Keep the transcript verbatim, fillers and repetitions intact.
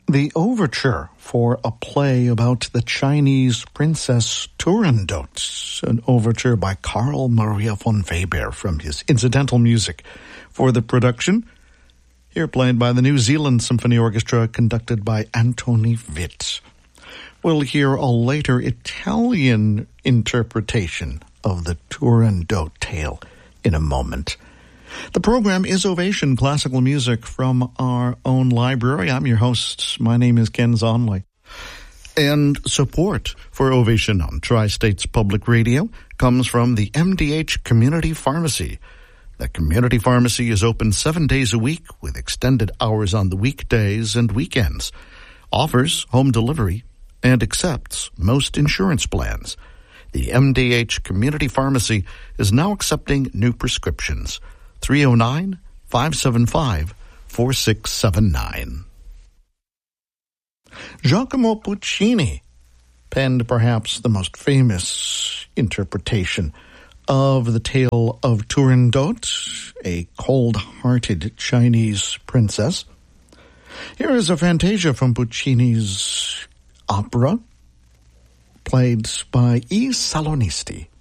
The overture for a play about the Chinese princess Turandot, an overture by Carl Maria von Weber from his incidental music for the production, here played by the New Zealand Symphony Orchestra, conducted by Antoni Witt. We'll hear a later Italian interpretation of the Turandot tale in a moment. The program is Ovation Classical Music from our own library. I'm your host. My name is Ken Zonley. And support for Ovation on Tri-States Public Radio comes from the M D H Community Pharmacy. The community pharmacy is open seven days a week with extended hours on the weekdays and weekends. Offers home delivery and accepts most insurance plans. The M D H Community Pharmacy is now accepting new prescriptions. three oh nine, five seven five, four six seven nine. Giacomo Puccini penned perhaps the most famous interpretation of the tale of Turandot, a cold-hearted Chinese princess. Here is a fantasia from Puccini's opera, played by I Salonisti.